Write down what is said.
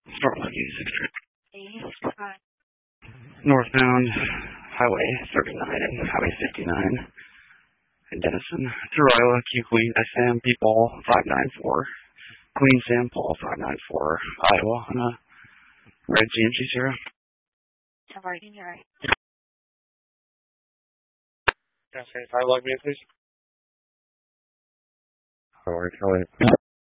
Start lugging 6 northbound Highway 39 and Highway 59 in Denison. Delilah, Q Queen, SM, P-Ball 594. Queen Sam Paul 594. Iowa on a red GMC Sierra. Alright, alright. Okay, 5 log me, please. Alright.